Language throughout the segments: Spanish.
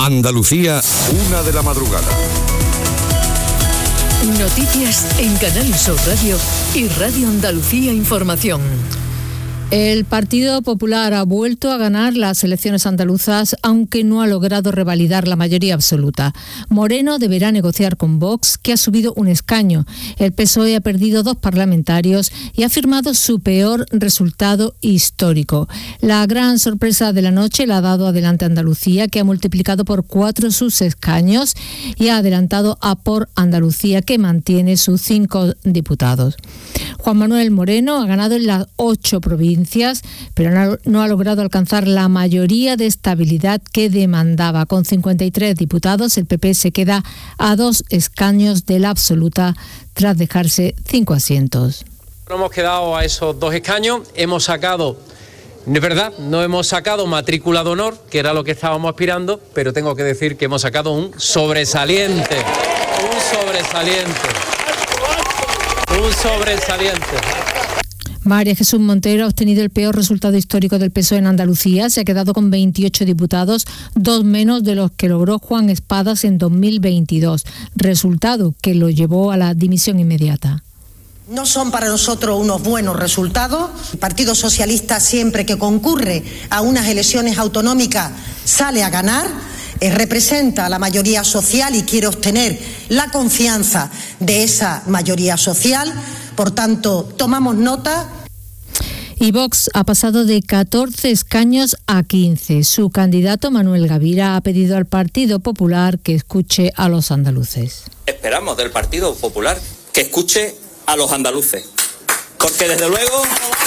Andalucía, 1:00 a.m. Noticias en Canal Sur Radio y Radio Andalucía Información. El Partido Popular ha vuelto a ganar las elecciones andaluzas, aunque no ha logrado revalidar la mayoría absoluta. Moreno deberá negociar con Vox, que ha subido un escaño. El PSOE ha perdido 2 parlamentarios y ha firmado su peor resultado histórico. La gran sorpresa de la noche la ha dado Adelante Andalucía, que ha multiplicado por 4 sus escaños y ha adelantado a Por Andalucía, que mantiene sus 5 diputados. Juan Manuel Moreno ha ganado en las 8 provincias, pero no ha logrado alcanzar la mayoría de estabilidad que demandaba. Con 53 diputados, el PP se queda a 2 escaños de la absoluta tras dejarse 5 asientos. Hemos quedado a esos 2 escaños, hemos sacado, es verdad, no hemos sacado matrícula de honor, que era lo que estábamos aspirando, pero tengo que decir que hemos sacado un sobresaliente. María Jesús Montero ha obtenido el peor resultado histórico del PSOE en Andalucía. Se ha quedado con 28 diputados, 2 menos de los que logró Juan Espadas en 2022. Resultado que lo llevó a la dimisión inmediata. No son para nosotros unos buenos resultados. El Partido Socialista, siempre que concurre a unas elecciones autonómicas, sale a ganar. Representa a la mayoría social y quiere obtener la confianza de esa mayoría social. Por tanto, tomamos nota. Y Vox ha pasado de 14 escaños a 15. Su candidato, Manuel Gavira, ha pedido al Partido Popular que escuche a los andaluces. Esperamos del Partido Popular que escuche a los andaluces, porque desde luego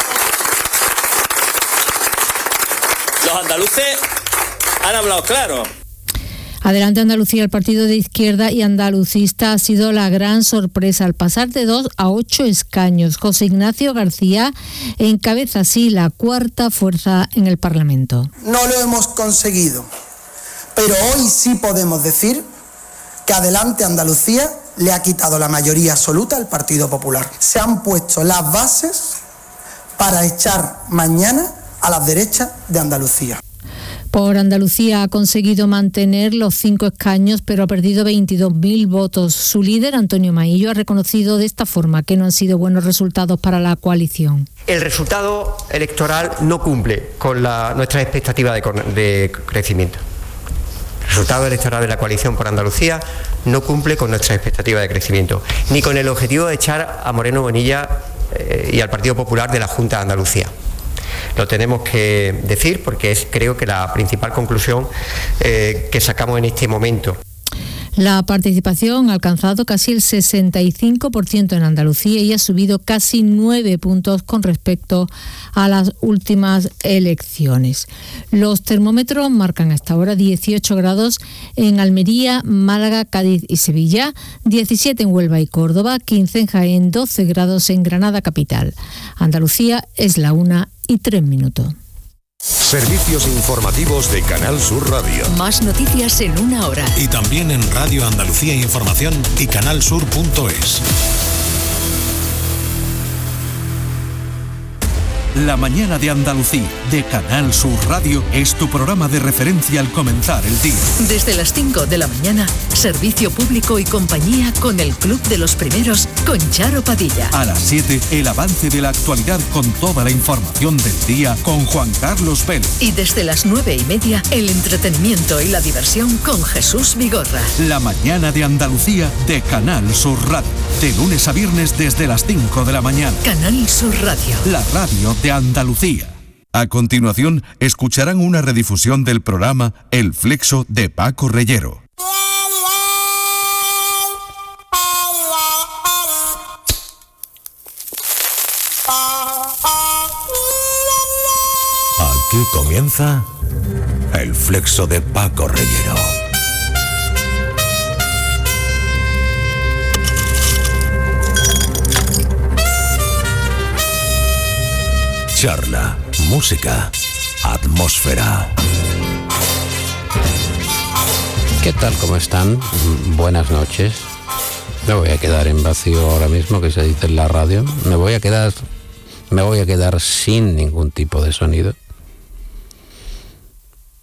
los andaluces han hablado claro. Adelante Andalucía, el partido de izquierda y andalucista, ha sido la gran sorpresa al pasar de 2 a 8 escaños. José Ignacio García encabeza así la 4ª fuerza en el Parlamento. No lo hemos conseguido, pero hoy sí podemos decir que Adelante Andalucía le ha quitado la mayoría absoluta al Partido Popular. Se han puesto las bases para echar mañana a las derechas de Andalucía. Por Andalucía ha conseguido mantener los 5 escaños, pero ha perdido 22.000 votos. Su líder, Antonio Maillo, ha reconocido de esta forma que no han sido buenos resultados para la coalición. El resultado electoral no cumple con nuestras expectativas de crecimiento. El resultado electoral de la coalición por Andalucía no cumple con nuestras expectativas de crecimiento, ni con el objetivo de echar a Moreno Bonilla y al Partido Popular de la Junta de Andalucía. Lo tenemos que decir porque es, creo que, la principal conclusión que sacamos en este momento. La participación ha alcanzado casi el 65% en Andalucía y ha subido casi 9 puntos con respecto a las últimas elecciones. Los termómetros marcan hasta ahora 18 grados en Almería, Málaga, Cádiz y Sevilla, 17 en Huelva y Córdoba, 15 en Jaén, 12 grados en Granada capital. Andalucía es la 1:03. Servicios informativos de Canal Sur Radio. Más noticias en 1 hora. Y también en Radio Andalucía Información y canalsur.es. La mañana de Andalucía, de Canal Sur Radio, es tu programa de referencia al comenzar el día. Desde las 5 de la mañana, servicio público y compañía con el Club de los Primeros, con Charo Padilla. A las 7, el avance de la actualidad con toda la información del día con Juan Carlos Vélez. Y desde las 9:30, el entretenimiento y la diversión con Jesús Vigorra. La mañana de Andalucía, de Canal Sur Radio. De lunes a viernes desde las 5 de la mañana. Canal Sur Radio. La radio de Andalucía. A continuación, escucharán una redifusión del programa El Flexo de Paco Reyero. Aquí comienza El Flexo de Paco Reyero. Charla, música, atmósfera. ¿Qué tal? ¿Cómo están? Buenas noches. Me voy a quedar en vacío ahora mismo, que se dice en la radio. Me voy a quedar sin ningún tipo de sonido.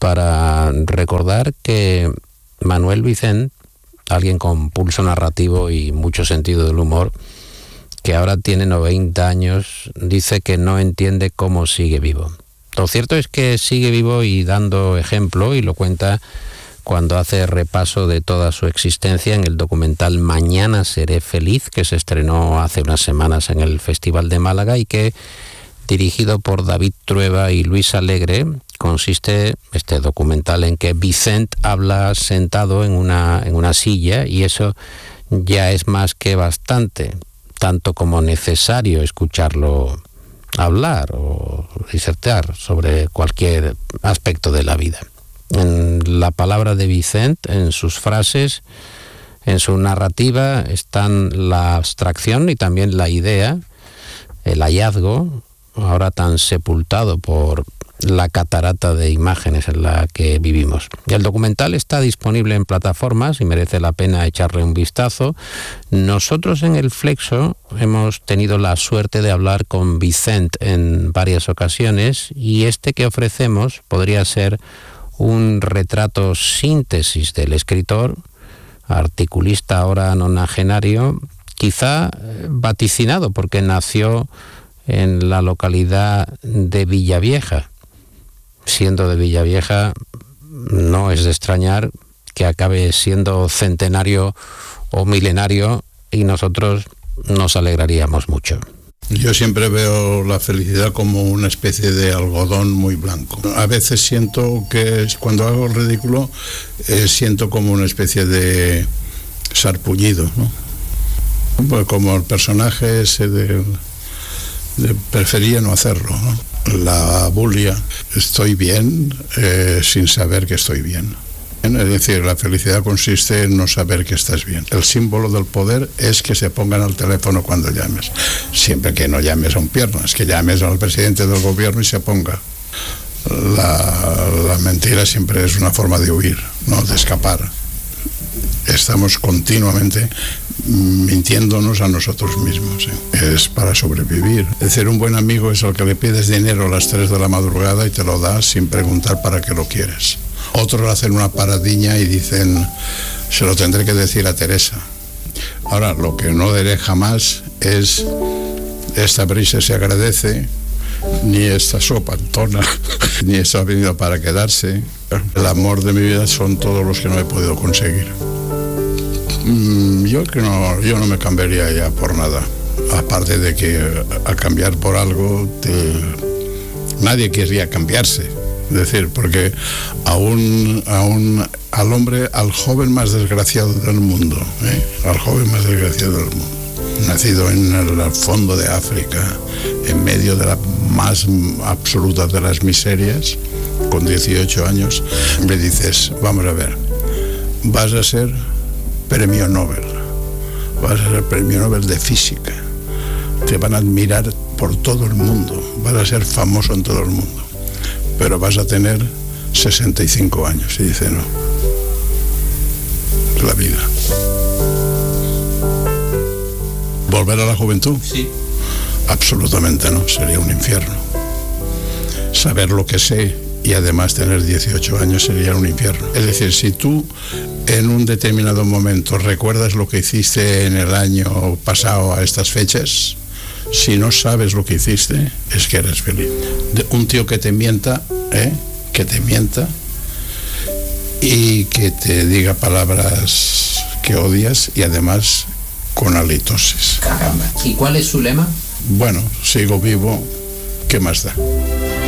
para recordar que Manuel Vicent, alguien con pulso narrativo y mucho sentido del humor, que ahora tiene 90 años, dice que no entiende cómo sigue vivo. Lo cierto es que sigue vivo y dando ejemplo, y lo cuenta cuando hace repaso de toda su existencia en el documental Mañana seré feliz, que se estrenó hace unas semanas en el Festival de Málaga y que, dirigido por David Trueba y Luis Alegre, consiste este documental en que Vicent habla sentado en una silla, y eso ya es más que bastante, tanto como necesario escucharlo hablar o disertar sobre cualquier aspecto de la vida. En la palabra de Vicent, en sus frases, en su narrativa, están la abstracción y también la idea, el hallazgo, ahora tan sepultado por la catarata de imágenes en la que vivimos. El documental está disponible en plataformas y merece la pena echarle un vistazo. Nosotros en El Flexo hemos tenido la suerte de hablar con Vicent en varias ocasiones, y este que ofrecemos podría ser un retrato síntesis del escritor, articulista ahora nonagenario, quizá vaticinado porque nació en la localidad de Villavieja. Siendo de Villavieja, no es de extrañar que acabe siendo centenario o milenario, y nosotros nos alegraríamos mucho. Yo siempre veo la felicidad como una especie de algodón muy blanco. A veces siento que cuando hago el ridículo, siento como una especie de sarpullido, ¿no? Pues como el personaje ese prefería no hacerlo, ¿no? La bulia, estoy bien sin saber que estoy bien. Es decir, la felicidad consiste en no saber que estás bien. El símbolo del poder es que se pongan al teléfono cuando llames. Siempre que no llames a un piernas, que llames al presidente del gobierno y se ponga. La mentira siempre es una forma de huir, ¿no? De escapar. Estamos continuamente mintiéndonos a nosotros mismos, ¿eh? Es para sobrevivir. Es decir, un buen amigo es el que le pides dinero a las 3 de la madrugada y te lo da sin preguntar para qué lo quieres. Otros hacen una paradiña y dicen, se lo tendré que decir a Teresa. Ahora, lo que no diré jamás es, esta brisa se agradece, ni esta sopa entona, ni esto ha venido para quedarse. El amor de mi vida son todos los que no he podido conseguir. Yo no me cambiaría ya por nada. Aparte de que a cambiar por algo, nadie querría cambiarse. Es decir, porque al hombre, al joven más desgraciado del mundo, al joven más desgraciado del mundo, nacido en el fondo de África, en medio de la más absoluta de las miserias, con 18 años, le dices, vamos a ver, vas a ser premio Nobel, vas a ser premio Nobel de física, te van a admirar por todo el mundo, vas a ser famoso en todo el mundo, pero vas a tener 65 años. Y dice, no, es la vida. ¿Volver a la juventud? Sí. Absolutamente no, sería un infierno. Saber lo que sé y además tener 18 años sería un infierno. Es decir, si tú en un determinado momento recuerdas lo que hiciste en el año pasado a estas fechas, si no sabes lo que hiciste, es que eres feliz. Un tío que te mienta, y que te diga palabras que odias y además con halitosis. Caramba. ¿Y cuál es su lema? Bueno, sigo vivo, ¿qué más da?